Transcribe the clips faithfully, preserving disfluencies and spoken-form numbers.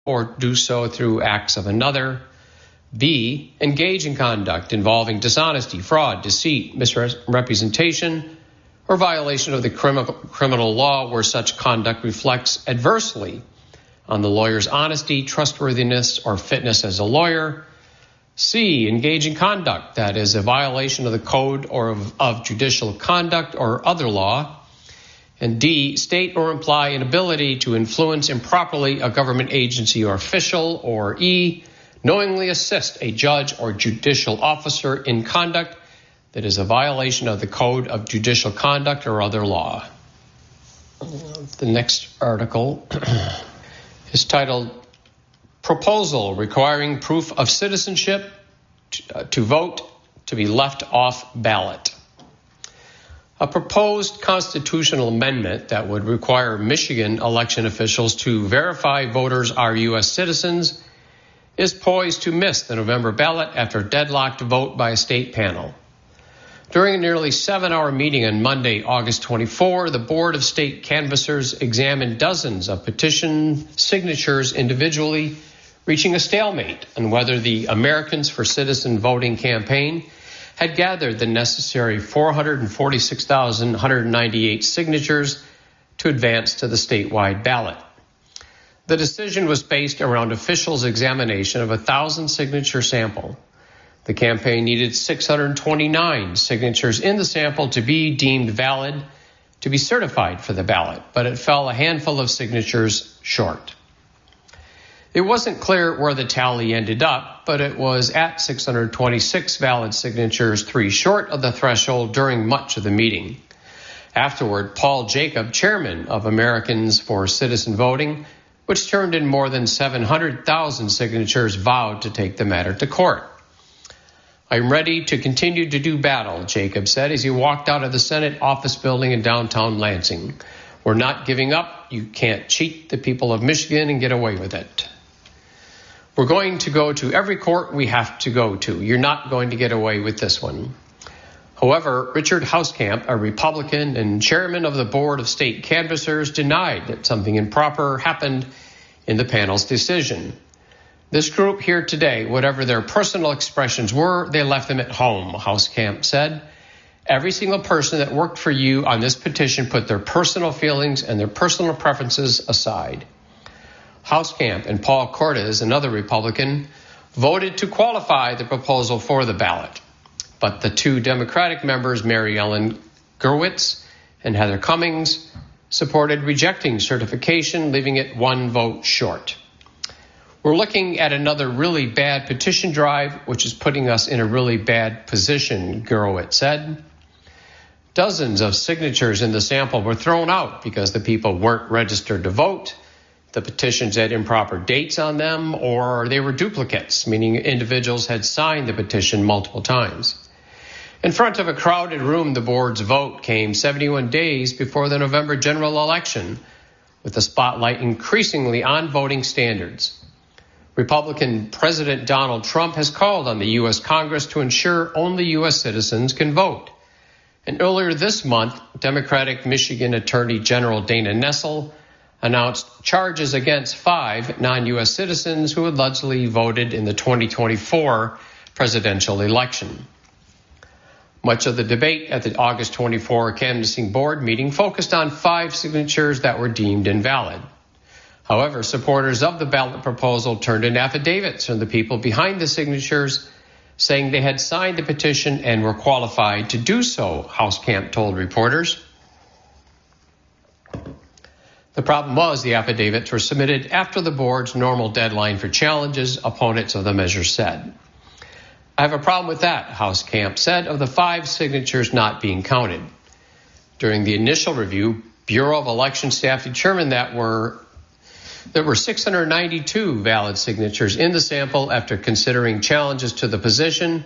or do so through acts of another. B, engage in conduct involving dishonesty, fraud, deceit, misrepresentation, or violation of the criminal, criminal law where such conduct reflects adversely on the lawyer's honesty, trustworthiness, or fitness as a lawyer. C, engage in conduct that is a violation of the code or of, of judicial conduct or other law. And D, state or imply an ability to influence improperly a government agency or official. Or E, knowingly assist a judge or judicial officer in conduct that is a violation of the code of judicial conduct or other law. The next article is titled Proposal Requiring Proof of Citizenship to, uh, to Vote to be Left Off Ballot. A proposed constitutional amendment that would require Michigan election officials to verify voters are U S citizens is poised to miss the November ballot after a deadlocked vote by a state panel. During a nearly seven-hour meeting on Monday, August twenty-fourth, the Board of State Canvassers examined dozens of petition signatures individually, reaching a stalemate on whether the Americans for Citizen Voting campaign had gathered the necessary four hundred forty-six thousand one hundred ninety-eight signatures to advance to the statewide ballot. The decision was based around officials' examination of a one thousand signature sample. The campaign needed six hundred twenty-nine signatures in the sample to be deemed valid to be certified for the ballot, but it fell a handful of signatures short. It wasn't clear where the tally ended up, but it was at six hundred twenty-six valid signatures, three short of the threshold during much of the meeting. Afterward, Paul Jacob, chairman of Americans for Citizen Voting, which turned in more than seven hundred thousand signatures, vowed to take the matter to court. I'm ready to continue to do battle, Jacob said as he walked out of the Senate office building in downtown Lansing. We're not giving up. You can't cheat the people of Michigan and get away with it. We're going to go to every court we have to go to. You're not going to get away with this one. However, Richard Hauskamp, a Republican and chairman of the Board of State Canvassers, denied that something improper happened in the panel's decision. This group here today, whatever their personal expressions were, they left them at home, Hauskamp said. Every single person that worked for you on this petition put their personal feelings and their personal preferences aside. Hauskamp and Paul Cortez, another Republican, voted to qualify the proposal for the ballot. But the two Democratic members, Mary Ellen Gurwitz and Heather Cummings, supported rejecting certification, leaving it one vote short. We're looking at another really bad petition drive, which is putting us in a really bad position, Gurwitz said. Dozens of signatures in the sample were thrown out because the people weren't registered to vote. The petitions had improper dates on them, or they were duplicates, meaning individuals had signed the petition multiple times. In front of a crowded room, the board's vote came seventy-one days before the November general election, with the spotlight increasingly on voting standards. Republican President Donald Trump has called on the U S Congress to ensure only U S citizens can vote. And earlier this month, Democratic Michigan Attorney General Dana Nessel announced charges against five non-U S citizens who allegedly voted in the twenty twenty-four presidential election. Much of the debate at the August twenty-fourth canvassing board meeting focused on five signatures that were deemed invalid. However, supporters of the ballot proposal turned in affidavits from the people behind the signatures, saying they had signed the petition and were qualified to do so, Hauskamp told reporters. The problem was the affidavits were submitted after the board's normal deadline for challenges, opponents of the measure said. I have a problem with that, Hauskamp said, of the five signatures not being counted. During the initial review, Bureau of Election staff determined that were there were six hundred ninety-two valid signatures in the sample after considering challenges to the position.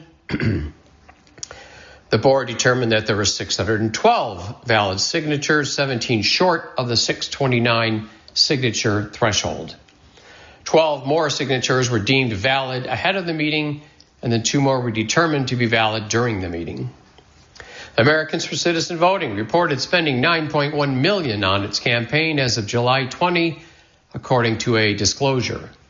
The board determined that there were six hundred twelve valid signatures, seventeen short of the six hundred twenty-nine signature threshold. twelve more signatures were deemed valid ahead of the meeting, and then two more were determined to be valid during the meeting. Americans for Citizen Voting reported spending nine point one million dollars on its campaign as of July twentieth, according to a disclosure.